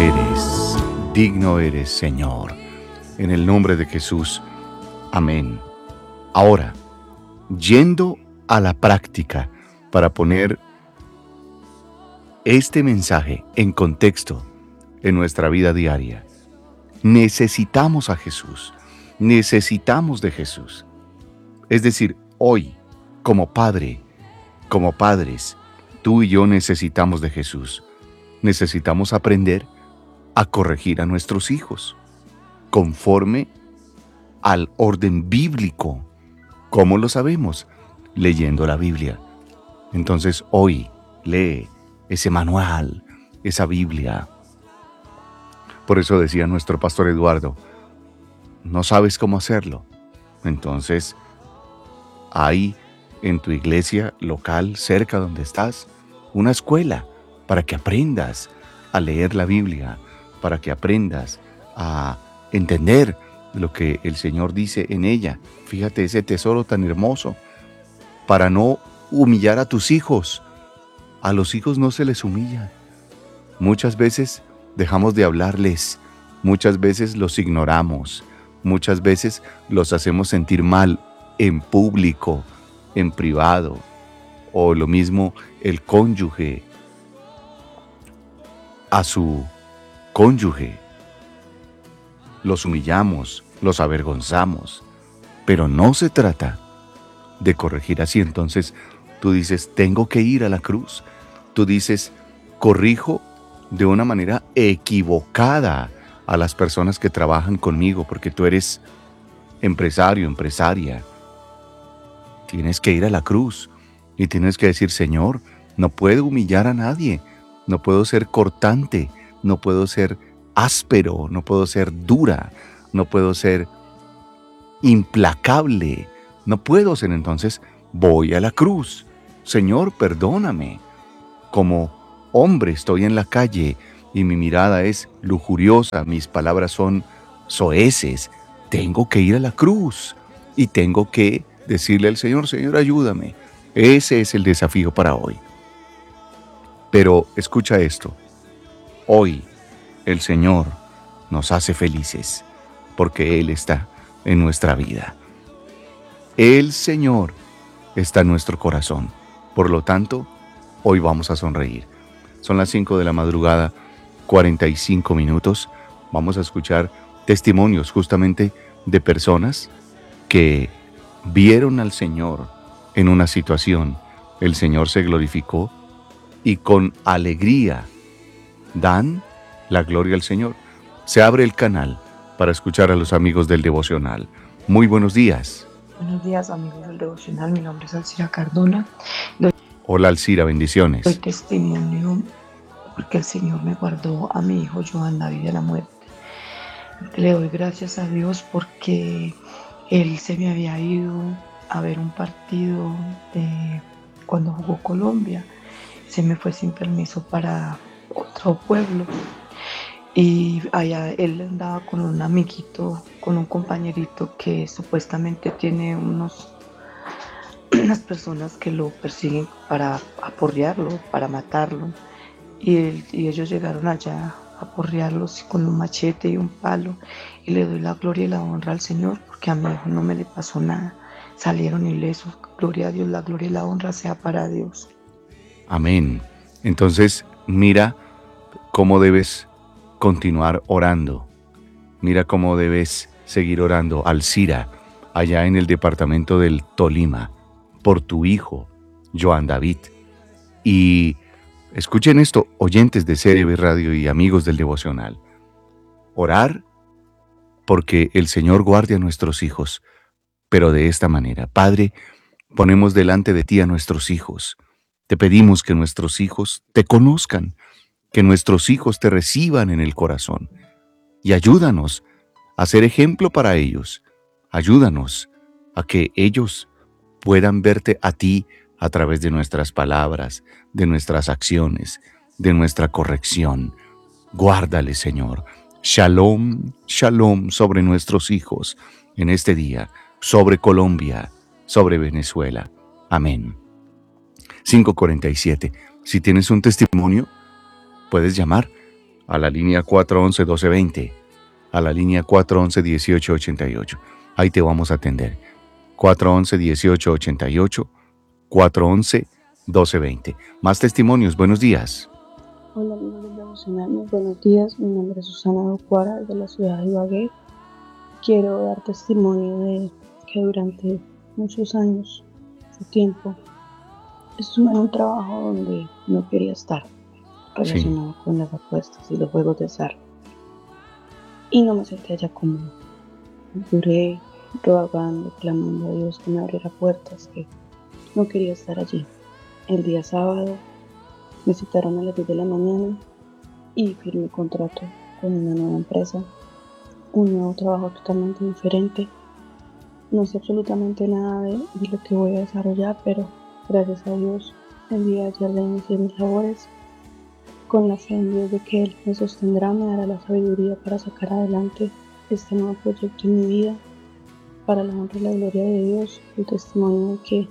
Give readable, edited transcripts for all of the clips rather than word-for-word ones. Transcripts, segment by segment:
digno eres, Señor. En el nombre de Jesús. Amén. Ahora, yendo a la práctica para poner este mensaje en contexto en nuestra vida diaria, necesitamos a Jesús, necesitamos de Jesús. Es decir, hoy, como padre, como padres, tú y yo necesitamos de Jesús. Necesitamos aprender a corregir a nuestros hijos conforme al orden bíblico. ¿Cómo lo sabemos? Leyendo la Biblia. Entonces hoy lee ese manual, esa Biblia. Por eso decía nuestro pastor Eduardo, no sabes cómo hacerlo. Entonces, hay en tu iglesia local, cerca donde estás, una escuela para que aprendas a leer la Biblia, para que aprendas a entender lo que el Señor dice en ella. Fíjate ese tesoro tan hermoso, para no humillar a tus hijos. A los hijos no se les humilla. Muchas veces dejamos de hablarles, muchas veces los ignoramos, muchas veces los hacemos sentir mal en público, en privado, o lo mismo el cónyuge a su cónyuge. Los humillamos, los avergonzamos, pero no se trata de corregir así. Entonces tú dices, tengo que ir a la cruz. Tú dices, corrijo de una manera equivocada a las personas que trabajan conmigo, porque tú eres empresario, empresaria. Tienes que ir a la cruz y tienes que decir, Señor, no puedo humillar a nadie, no puedo ser cortante, no puedo ser áspero, no puedo ser dura, no puedo ser implacable, no puedo ser. Entonces voy a la cruz. Señor, perdóname. Como hombre estoy en la calle y mi mirada es lujuriosa, mis palabras son soeces. Tengo que ir a la cruz y tengo que decirle al Señor, Señor, ayúdame. Ese es el desafío para hoy. Pero escucha esto. Hoy el Señor nos hace felices porque Él está en nuestra vida. El Señor está en nuestro corazón. Por lo tanto, hoy vamos a sonreír. Son las 5 de la madrugada, 45 minutos. Vamos a escuchar testimonios justamente de personas que vieron al Señor en una situación. El Señor se glorificó y con alegría dan la gloria al Señor. Se abre el canal para escuchar a los amigos del devocional. Muy buenos días. Buenos días, amigos del devocional. Mi nombre es Alcira Cardona. Hola, Alcira, bendiciones. Doy testimonio porque el Señor me guardó a mi hijo Joan David de la muerte. Le doy gracias a Dios porque él se me había ido a ver un partido cuando jugó Colombia. Se me fue sin permiso para otro pueblo. Y allá él andaba con un amiguito, con un compañerito que supuestamente tiene unas personas que lo persiguen para aporrearlo, para matarlo. Y ellos llegaron allá a aporrearlos con un machete y un palo. Y le doy la gloria y la honra al Señor porque a mi hijo no me le pasó nada. Salieron ilesos. Gloria a Dios, la gloria y la honra sea para Dios. Amén. Entonces, mira cómo debes continuar orando. Mira cómo debes seguir orando, Alcira, allá en el departamento del Tolima, por tu hijo, Joan David. Y escuchen esto, oyentes de CRB Radio y amigos del devocional. Orar porque el Señor guarde a nuestros hijos, pero de esta manera. Padre, ponemos delante de ti a nuestros hijos. Te pedimos que nuestros hijos te conozcan, que nuestros hijos te reciban en el corazón. Y ayúdanos a ser ejemplo para ellos. Ayúdanos a que ellos puedan verte a ti a través de nuestras palabras, de nuestras acciones, de nuestra corrección. Guárdale, Señor. Shalom, shalom sobre nuestros hijos en este día, sobre Colombia, sobre Venezuela. Amén. 5:47. Si tienes un testimonio, puedes llamar a la línea 411-1220, a la línea 411-1888. Ahí te vamos a atender. 411-1888, 411-1220. Más testimonios, buenos días. Hola amigos del devocional, muy buenos días. Mi nombre es Susana Docuara, de la ciudad de Ibagué. Quiero dar testimonio de que durante muchos años, hace tiempo, estuve en un trabajo donde no quería estar, relacionado con las apuestas y los juegos de azar. Y no me sentía ya cómodo. Duré rogando, clamando a Dios que me abriera puertas, que no quería estar allí. El día sábado me citaron a las 10 de la mañana y firmé contrato con una nueva empresa, un nuevo trabajo totalmente diferente. No sé absolutamente nada de lo que voy a desarrollar, pero gracias a Dios el día de ayer le inicié mis labores con la fe en Dios de que Él me sostendrá, me dará la sabiduría para sacar adelante este nuevo proyecto en mi vida, para la honra y la gloria de Dios, el testimonio de que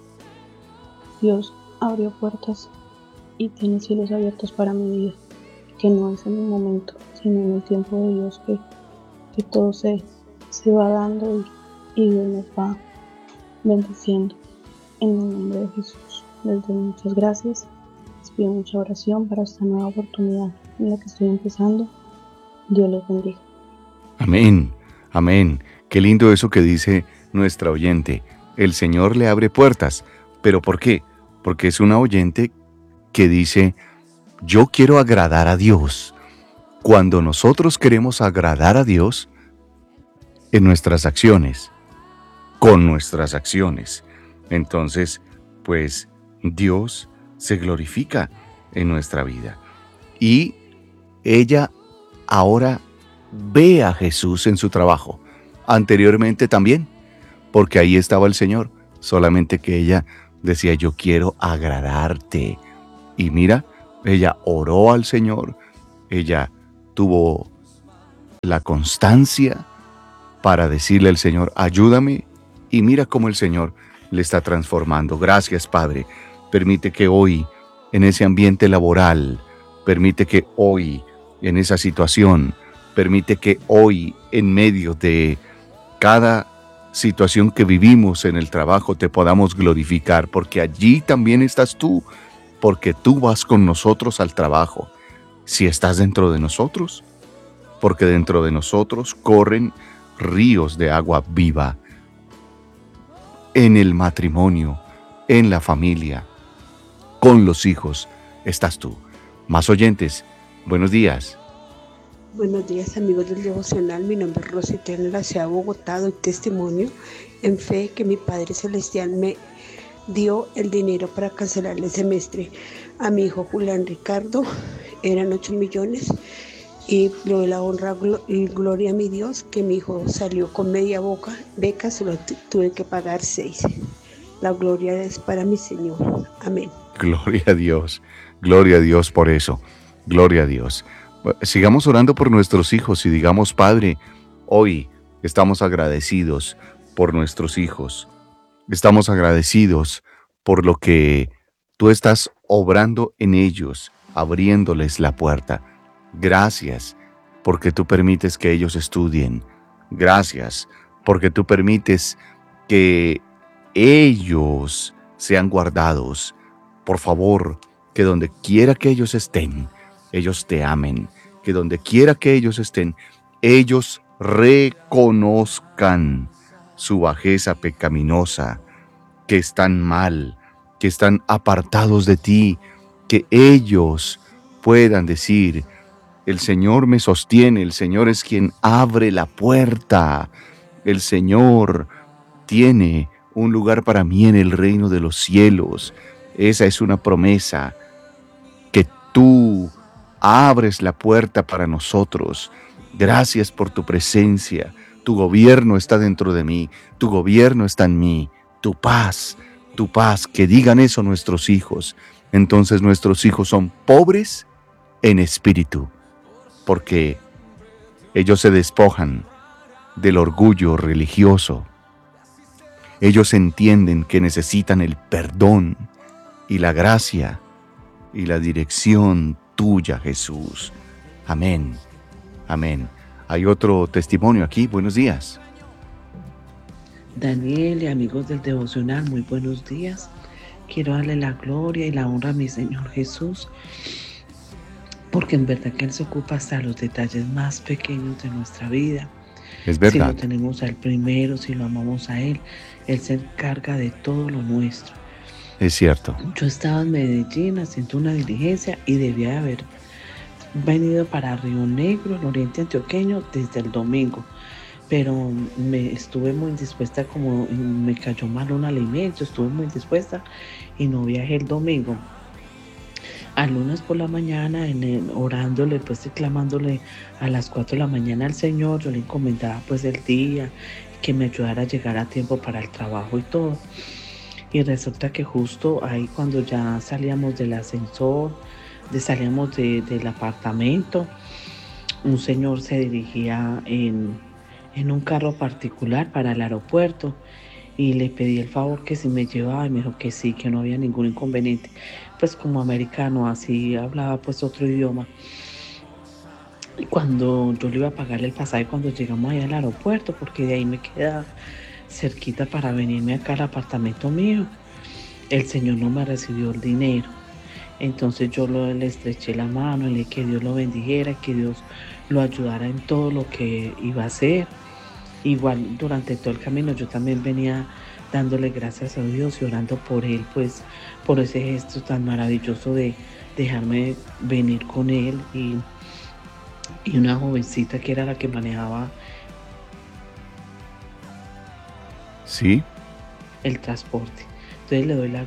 Dios abrió puertas y tiene cielos abiertos para mi vida, que no es en un momento, sino en el tiempo de Dios que todo se va dando y Dios nos va bendiciendo. En el nombre de Jesús les doy muchas gracias, les pido mucha oración para esta nueva oportunidad en la que estoy empezando. Dios los bendiga. Amén, amén. Qué lindo eso que dice nuestra oyente. El Señor le abre puertas. ¿Pero por qué? Porque es una oyente que dice, yo quiero agradar a Dios. Cuando nosotros queremos agradar a Dios, en nuestras acciones, con nuestras acciones, entonces, pues, Dios se glorifica en nuestra vida. Y ella ahora ve a Jesús en su trabajo. Anteriormente también, porque ahí estaba el Señor, solamente que ella decía, yo quiero agradarte. Y mira, ella oró al Señor, ella tuvo la constancia para decirle al Señor, ayúdame, y mira cómo el Señor le está transformando. Gracias, Padre. Permite que hoy, en ese ambiente laboral, permite que hoy, en esa situación, permite que hoy, en medio de cada situación que vivimos en el trabajo, te podamos glorificar, porque allí también estás tú, porque tú vas con nosotros al trabajo. Si estás dentro de nosotros, porque dentro de nosotros corren ríos de agua viva. En el matrimonio, en la familia, con los hijos, estás tú. Más oyentes, buenos días. Buenos días amigos del devocional, mi nombre es Rosita en la ciudad de Bogotá, doy testimonio en fe que mi Padre Celestial me dio el dinero para cancelar el semestre a mi hijo Julián Ricardo, eran 8 millones y le doy la honra y gloria a mi Dios que mi hijo salió con media beca, solo tuve que pagar 6. La gloria es para mi Señor, amén. Gloria a Dios por eso, gloria a Dios. Sigamos orando por nuestros hijos y digamos, Padre, hoy estamos agradecidos por nuestros hijos. Estamos agradecidos por lo que tú estás obrando en ellos, abriéndoles la puerta. Gracias porque tú permites que ellos estudien. Gracias porque tú permites que ellos sean guardados. Por favor, que donde quiera que ellos estén, ellos te amen. Que donde quiera que ellos estén, ellos reconozcan su bajeza pecaminosa, que están mal, que están apartados de ti, que ellos puedan decir, el Señor me sostiene, el Señor es quien abre la puerta, el Señor tiene un lugar para mí en el reino de los cielos. Esa es una promesa, que tú abres la puerta para nosotros. Gracias por tu presencia. Tu gobierno está dentro de mí, tu gobierno está en mí, tu paz, que digan eso nuestros hijos. Entonces nuestros hijos son pobres en espíritu, porque ellos se despojan del orgullo religioso. Ellos entienden que necesitan el perdón y la gracia y la dirección tuya, Jesús. Amén. Amén. Hay otro testimonio aquí. Buenos días. Daniel y amigos del devocional, muy buenos días. Quiero darle la gloria y la honra a mi Señor Jesús, porque en verdad que Él se ocupa hasta los detalles más pequeños de nuestra vida. Es Si lo verdad. tenemos al primero, si lo amamos a Él, Él se encarga de todo lo nuestro. Es cierto. Yo estaba en Medellín haciendo una diligencia y debía de haber venido para Río Negro, el oriente antioqueño, desde el domingo. Pero me estuve muy indispuesta, como me cayó mal un alimento, estuve muy indispuesta y no viajé el domingo. Al lunes por la mañana, orándole, pues y clamándole a las 4 de la mañana al Señor, yo le encomendaba pues el día, que me ayudara a llegar a tiempo para el trabajo y todo. Y resulta que justo ahí cuando ya salíamos del ascensor, salíamos del apartamento, un señor se dirigía en un carro particular para el aeropuerto y le pedí el favor que si me llevaba y me dijo que sí, que no había ningún inconveniente. Pues como americano, así hablaba pues otro idioma. Y cuando yo le iba a pagar el pasaje cuando llegamos allá al aeropuerto, porque de ahí me queda cerquita para venirme acá al apartamento mío, el señor no me recibió el dinero. Entonces yo le estreché la mano y le dije que Dios lo bendijera, que Dios lo ayudara en todo lo que iba a hacer. Igual durante todo el camino yo también venía dándole gracias a Dios y orando por Él, pues por ese gesto tan maravilloso de dejarme venir con Él y una jovencita que era la que manejaba Sí. el transporte. Entonces le doy la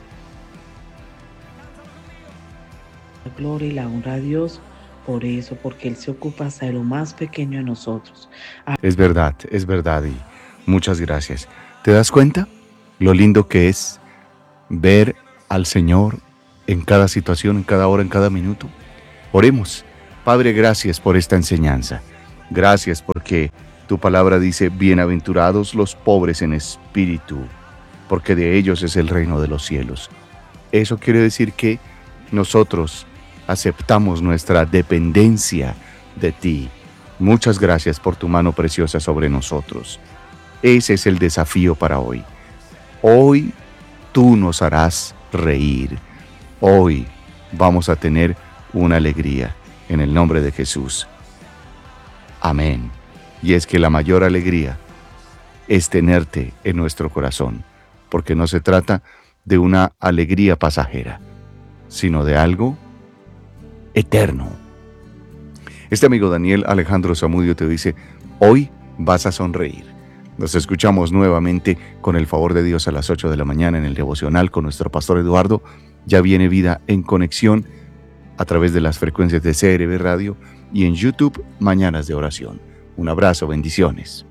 gloria y la honra a Dios por eso, porque Él se ocupa hasta de lo más pequeño de nosotros. Es verdad y muchas gracias. ¿Te das cuenta lo lindo que es ver al Señor en cada situación, en cada hora, en cada minuto? Oremos. Padre, gracias por esta enseñanza. Gracias porque tu palabra dice, bienaventurados los pobres en espíritu, porque de ellos es el reino de los cielos. Eso quiere decir que nosotros aceptamos nuestra dependencia de ti. Muchas gracias por tu mano preciosa sobre nosotros. Ese es el desafío para hoy. Hoy tú nos harás reír. Hoy vamos a tener una alegría en el nombre de Jesús. Amén. Y es que la mayor alegría es tenerte en nuestro corazón, porque no se trata de una alegría pasajera, sino de algo eterno. Este amigo Daniel Alejandro Zamudio te dice, hoy vas a sonreír. Nos escuchamos nuevamente con el favor de Dios a las 8 de la mañana en el devocional con nuestro pastor Eduardo. Ya viene Vida en Conexión a través de las frecuencias de CRB Radio y en YouTube Mañanas de Oración. Un abrazo, bendiciones.